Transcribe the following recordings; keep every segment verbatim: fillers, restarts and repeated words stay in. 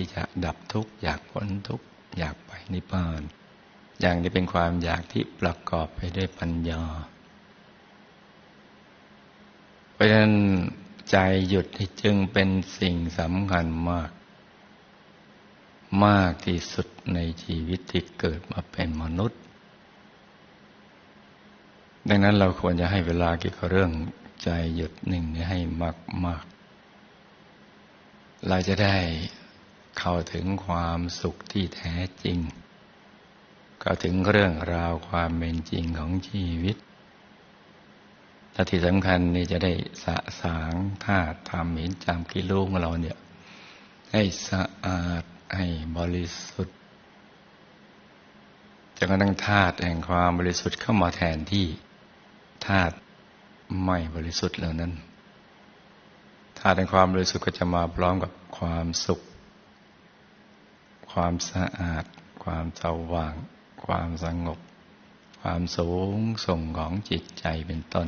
ที่จะดับทุกข์อยากพ้นทุกข์อยากไปนิพพานอย่างนี้เป็นความอยากที่ประกอบไปด้วยปัญญาเพราะฉะนั้นใจหยุดจึงเป็นสิ่งสำคัญมากมากที่สุดในชีวิตที่เกิดมาเป็นมนุษย์ดังนั้นเราควรจะให้เวลาเกี่ยวกับเรื่องใจหยุดนิ่งนี้ให้มากๆเราจะได้เข้าถึงความสุขที่แท้จริงเข้าถึงเรื่องราวความเป็นจริงของชีวิตและที่สำคัญนี่จะได้สะสางธาตุธรรมเห็นจำกิโลของเราเนี่ยให้สะอาดให้บริสุทธิ์จนกระทั่งธาตุแห่งความบริสุทธิ์เข้ามาแทนที่ธาตุไม่บริสุทธิ์เหล่านั้นธาตุแห่งความบริสุทธิ์ก็จะมาพร้อมกับความสุขความสะอาดความสว่างความสงบความสูงส่งของจิตใจเป็นต้น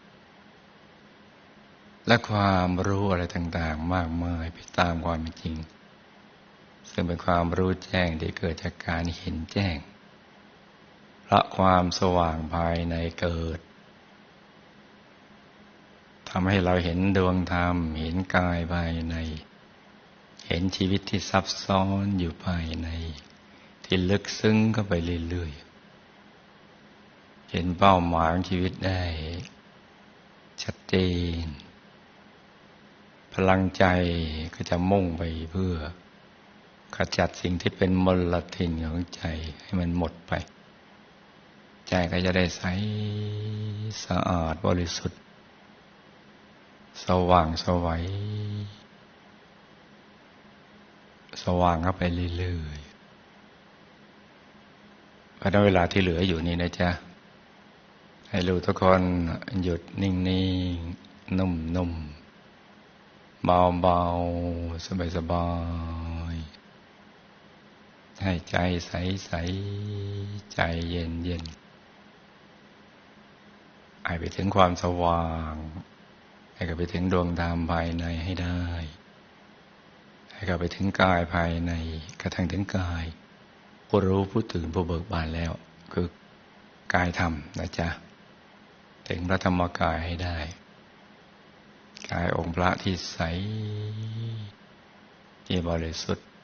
และความรู้อะไรต่างๆมากมายไปตามความเป็นจริงซึ่งเป็นความรู้แจ้งที่เกิดจากการเห็นแจ้งเพราะความสว่างภายในเกิดทำให้เราเห็นดวงธรรมเห็นกายภายในเห็นชีวิตที่ซับซ้อนอยู่ภายในที่ลึกซึ้งเข้าไปเรื่อยๆเห็นเป้าหมายของชีวิตได้ชัดเจนพลังใจก็จะมุ่งไปเพื่อขจัดสิ่งที่เป็นมลทินของใจให้มันหมดไปใจก็จะได้ใสสะอาดบริสุทธิ์สว่างไสวสว่างเข้าไปเรื่อยๆพอได้เวลาที่เหลืออยู่นี้นะจ๊ะให้รู้ทุกคนหยุดนิ่งๆนุ่มๆเบาๆสบายๆให้ใจใสๆใจเย็นๆให้ไปถึงความสว่างให้ไปถึงดวงธรรมภายในให้ได้ให้เข้าไปถึงกายภายในกระทั่งถึงกายผู้รู้ผู้ตื่นผู้เบิกบานแล้วคือกายธรรมนะจ๊ะถึงพระธรรมกายให้ได้กายองค์พระที่ใสที่บริสุทธิ์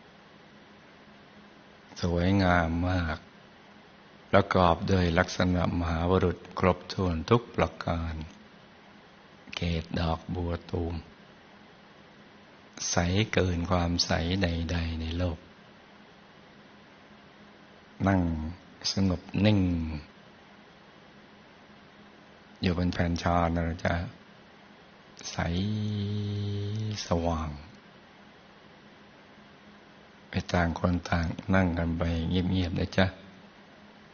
สวยงามมากประกอบด้วยลักษณะมหาบุรุษครบถ้วนทุกประการเกศดอกบัวตูมใสเกินความใสใดๆในโลกนั่งสงบนิ่งอยู่บนแผ่นชานะจ๊ะใสสว่างไปต่างคนต่างนั่งกันไปเงียบๆนะจ๊ะ